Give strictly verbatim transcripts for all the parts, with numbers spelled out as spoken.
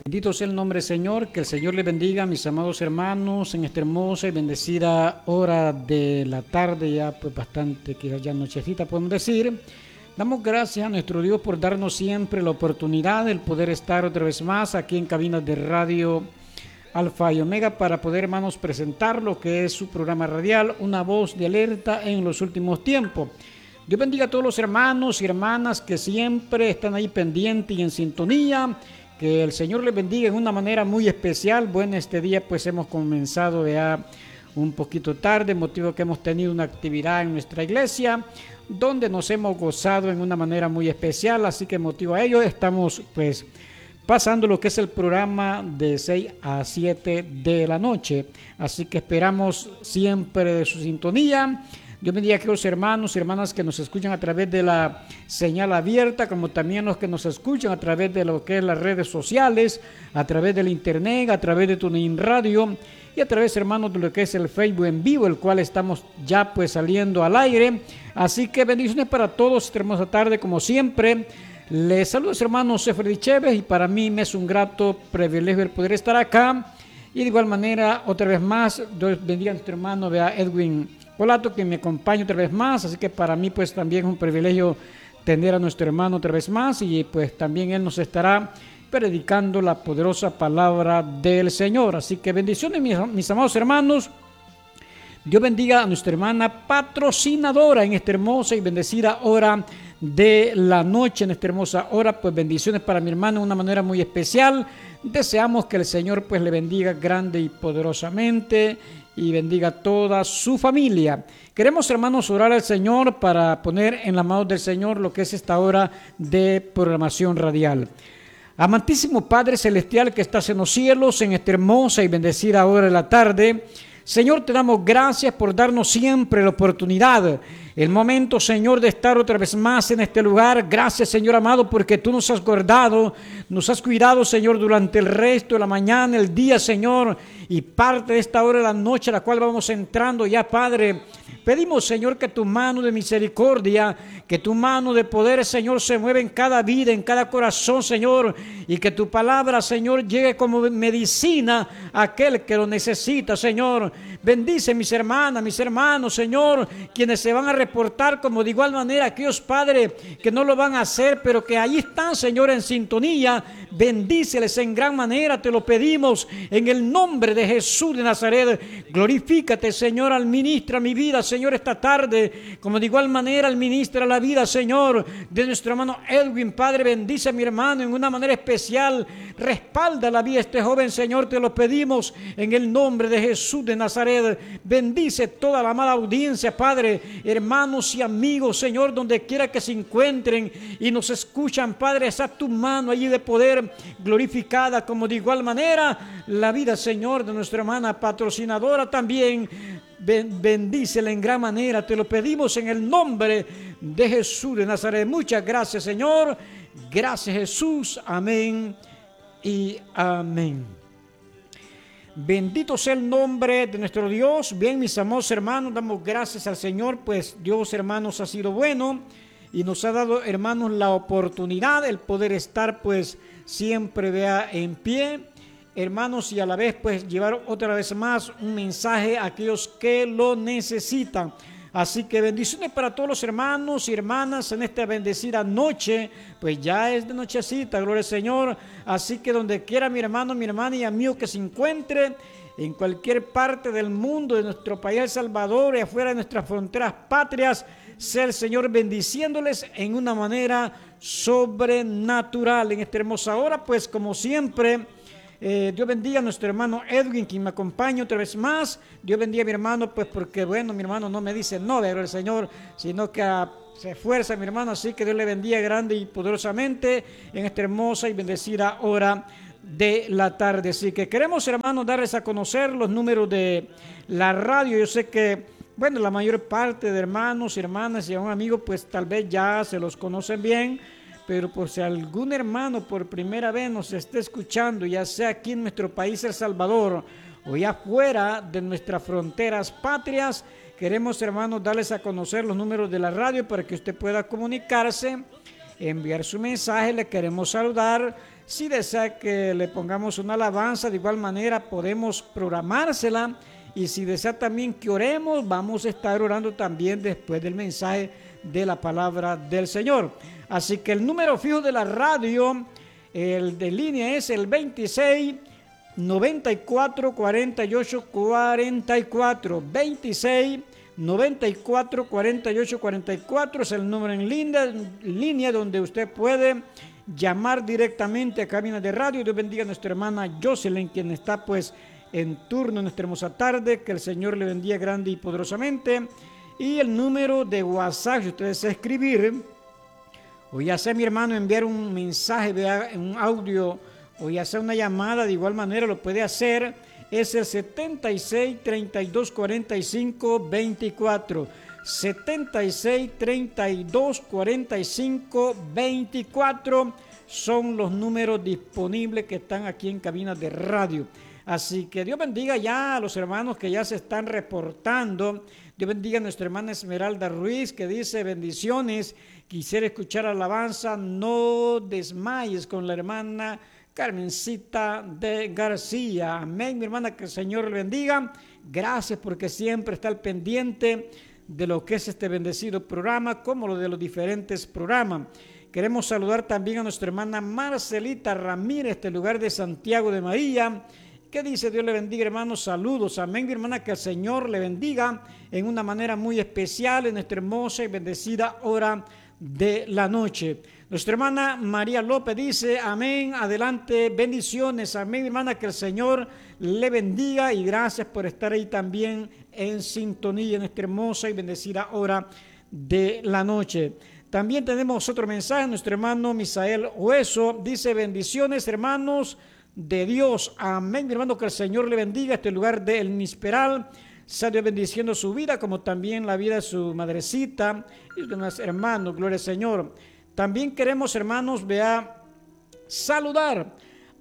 Bendito sea el nombre del Señor, que el Señor les bendiga, mis amados hermanos, en esta hermosa y bendecida hora de la tarde, ya pues bastante, quizás ya nochecita podemos decir. Damos gracias a nuestro Dios por darnos siempre la oportunidad de poder estar otra vez más aquí en cabinas de radio Alfa y Omega para poder, hermanos, presentar lo que es su programa radial, Una Voz de Alerta en los Últimos Tiempos. Dios bendiga a todos los hermanos y hermanas que siempre están ahí pendientes y en sintonía. Que el Señor les bendiga en una manera muy especial. Bueno, este día pues hemos comenzado ya un poquito tarde, motivo que hemos tenido una actividad en nuestra iglesia, donde nos hemos gozado en una manera muy especial, así que motivo a ello estamos pues pasando lo que es el programa de seis a siete de la noche, así que esperamos siempre de su sintonía. Dios bendiga a aquellos hermanos y hermanas que nos escuchan a través de la señal abierta, como también los que nos escuchan a través de lo que es las redes sociales, a través del internet, a través de TuneIn Radio y a través, hermanos, de lo que es el Facebook en vivo, el cual estamos ya pues saliendo al aire. Así que bendiciones para todos, esta hermosa tarde como siempre. Les saludo, hermanos Efredi Chévez, y para mí me es un grato privilegio el poder estar acá. Y de igual manera, otra vez más, Dios bendiga a nuestro hermano vea Edwin Polato, que me acompaña otra vez más, así que para mí pues también es un privilegio tener a nuestro hermano otra vez más, y pues también él nos estará predicando la poderosa palabra del Señor. Así que bendiciones, mis, mis amados hermanos. Dios bendiga a nuestra hermana patrocinadora en esta hermosa y bendecida hora de la noche, en esta hermosa hora, pues bendiciones para mi hermano de una manera muy especial. Deseamos que el Señor pues le bendiga grande y poderosamente y bendiga a toda su familia. Queremos, hermanos, orar al Señor para poner en las manos del Señor lo que es esta hora de programación radial. Amantísimo Padre Celestial que estás en los cielos, en esta hermosa y bendecida hora de la tarde, Señor, te damos gracias por darnos siempre la oportunidad, el momento, Señor, de estar otra vez más en este lugar. Gracias, Señor amado, porque tú nos has guardado, nos has cuidado, Señor, durante el resto de la mañana, el día, Señor, y parte de esta hora de la noche a la cual vamos entrando ya, Padre. Pedimos, Señor, que tu mano de misericordia, que tu mano de poder, Señor, se mueva en cada vida, en cada corazón, Señor, y que tu palabra, Señor, llegue como medicina a aquel que lo necesita, Señor. Bendice mis hermanas, mis hermanos, Señor, quienes se van a reportar, como de igual manera aquellos, Padre, que no lo van a hacer, pero que ahí están, Señor, en sintonía. Bendíceles en gran manera, te lo pedimos, en el nombre de Jesús de Nazaret. Glorifícate, Señor, administra mi vida, Señor, esta tarde, como de igual manera administra la vida, Señor, de nuestro hermano Edwin. Padre, bendice a mi hermano en una manera especial, respalda la vida de este joven, Señor, te lo pedimos en el nombre de Jesús de Nazaret. Bendice toda la amada audiencia, Padre, hermanos y amigos, Señor, donde quiera que se encuentren y nos escuchan, Padre, esa tu mano allí de poder glorificada, como de igual manera la vida, Señor, de nuestra hermana patrocinadora también. Bendícela en gran manera, te lo pedimos en el nombre de Jesús de Nazaret. Muchas gracias, Señor. Gracias, Jesús. Amén y amén. Bendito sea el nombre de nuestro Dios. Bien, mis amados hermanos, damos gracias al Señor, pues Dios, hermanos, ha sido bueno y nos ha dado, hermanos, la oportunidad, el poder estar, pues, siempre vea en pie, hermanos, y a la vez pues llevar otra vez más un mensaje a aquellos que lo necesitan. Así que bendiciones para todos los hermanos y hermanas en esta bendecida noche. Pues ya es de nochecita, gloria al Señor. Así que donde quiera mi hermano, mi hermana y amigo que se encuentre en cualquier parte del mundo, de nuestro país El Salvador y afuera de nuestras fronteras patrias, sea el Señor bendiciéndoles en una manera sobrenatural en esta hermosa hora. Pues como siempre, Eh, Dios bendiga a nuestro hermano Edwin, quien me acompaña otra vez más. Dios bendiga a mi hermano, pues porque bueno, mi hermano no me dice no, pero el Señor, sino que uh, se esfuerza mi hermano. Así que Dios le bendiga grande y poderosamente en esta hermosa y bendecida hora de la tarde. Así que queremos, hermanos, darles a conocer los números de la radio. Yo sé que, bueno, la mayor parte de hermanos y hermanas y a un amigo, pues tal vez ya se los conocen bien. Pero por si algún hermano por primera vez nos está escuchando, ya sea aquí en nuestro país El Salvador o ya fuera de nuestras fronteras patrias, queremos, hermanos, darles a conocer los números de la radio para que usted pueda comunicarse enviar su mensaje, le queremos saludar. Si desea que le pongamos una alabanza, de igual manera podemos programársela. Y si desea también que oremos, vamos a estar orando también después del mensaje de la palabra del Señor. Así que el número fijo de la radio, el de línea, es el veintiséis noventa y cuatro cuarenta y ocho cuarenta y cuatro. veintiséis noventa y cuatro cuarenta y ocho cuarenta y cuatro es el número en línea, en línea donde usted puede llamar directamente a cabina de radio. Dios bendiga a nuestra hermana Jocelyn, quien está pues en turno en esta hermosa tarde. Que el Señor le bendiga grande y poderosamente. Y el número de WhatsApp, si usted desea escribir, o ya sea mi hermano enviar un mensaje, un audio, o ya sea una llamada, de igual manera lo puede hacer, es el setenta y seis treinta y dos cuarenta y cinco veinticuatro. setenta y seis treinta y dos cuarenta y cinco veinticuatro son los números disponibles que están aquí en cabina de radio. Así que Dios bendiga ya a los hermanos que ya se están reportando. Dios bendiga a nuestra hermana Esmeralda Ruiz, que dice: bendiciones, quisiera escuchar alabanza, no desmayes, con la hermana Carmencita de García. Amén, mi hermana, que el Señor le bendiga. Gracias porque siempre está al pendiente de lo que es este bendecido programa, como lo de los diferentes programas. Queremos saludar también a nuestra hermana Marcelita Ramírez, este lugar de Santiago de María. ¿Qué dice? Dios le bendiga, hermanos. Saludos. Amén, mi hermana, que el Señor le bendiga en una manera muy especial en esta hermosa y bendecida hora de la noche. Nuestra hermana María López dice: amén, adelante, bendiciones. Amén, mi hermana, que el Señor le bendiga y gracias por estar ahí también en sintonía en esta hermosa y bendecida hora de la noche. También tenemos otro mensaje. Nuestro hermano Misael Hueso dice: bendiciones, hermanos de Dios. Amén, mi hermano, que el Señor le bendiga este lugar de El Nisperal. Sea Dios bendiciendo su vida, como también la vida de su madrecita y de demás hermanos. Gloria al Señor. También queremos, hermanos, vea, saludar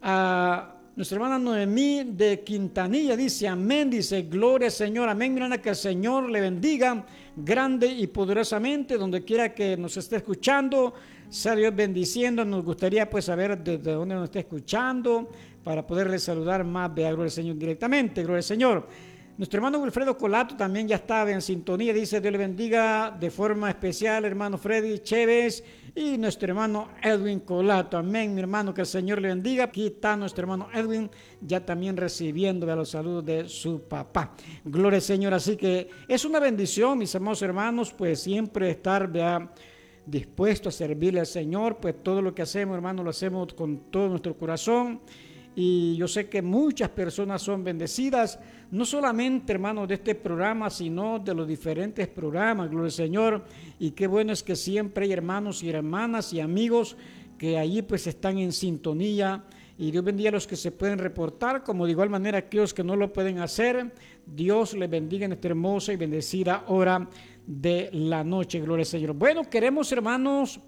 a nuestra hermana Noemí de Quintanilla. Dice: amén, dice: gloria al Señor. Amén, mi hermana, que el Señor le bendiga grande y poderosamente donde quiera que nos esté escuchando. Sea Dios bendiciendo. Nos gustaría pues saber desde dónde nos está escuchando para poderle saludar más. Vea, gloria al Señor directamente. Gloria al Señor. Nuestro hermano Wilfredo Colato también ya estaba en sintonía. Dice: Dios le bendiga de forma especial, hermano Freddy Chévez y nuestro hermano Edwin Colato. Amén, mi hermano, que el Señor le bendiga. Aquí está nuestro hermano Edwin ya también recibiendo los saludos de su papá. Gloria al Señor. Así que es una bendición, mis hermanos hermanos, pues siempre estar, vea, dispuesto a servirle al Señor. Pues todo lo que hacemos, hermano, lo hacemos con todo nuestro corazón. Y yo sé que muchas personas son bendecidas, no solamente, hermanos, de este programa, sino de los diferentes programas. Gloria al Señor. Y qué bueno es que siempre hay hermanos y hermanas y amigos que allí pues están en sintonía. Y Dios bendiga a los que se pueden reportar, como de igual manera aquellos que no lo pueden hacer. Dios les bendiga en esta hermosa y bendecida hora de la noche. Gloria al Señor. Bueno, queremos, hermanos,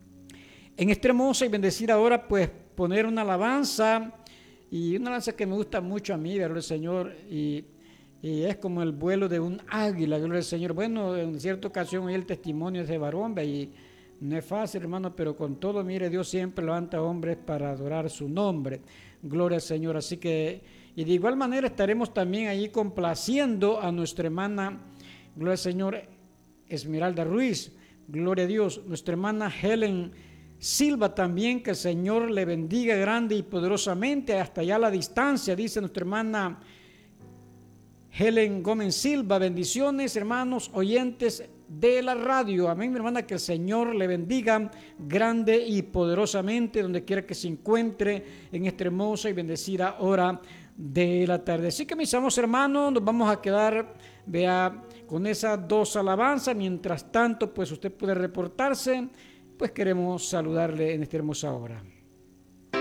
en esta hermosa y bendecida hora, pues poner una alabanza. Y una alabanza que me gusta mucho a mí, gloria al Señor, y, y es como el vuelo de un águila, gloria al Señor. Bueno, en cierta ocasión oí el testimonio de ese varón, y no es fácil, hermano, pero con todo, mire, Dios siempre levanta hombres para adorar su nombre. Gloria al Señor. Así que, y de igual manera estaremos también ahí complaciendo a nuestra hermana, gloria al Señor, Esmeralda Ruiz, gloria a Dios, nuestra hermana Helen Silva también, que el Señor le bendiga grande y poderosamente hasta allá a la distancia, dice nuestra hermana Helen Gómez Silva. Bendiciones, hermanos oyentes de la radio. Amén, mi hermana, que el Señor le bendiga grande y poderosamente donde quiera que se encuentre en esta hermosa y bendecida hora de la tarde. Así que, mis amados hermanos, nos vamos a quedar, vea, con esas dos alabanzas. Mientras tanto, pues usted puede reportarse. Pues queremos saludarle en esta hermosa hora.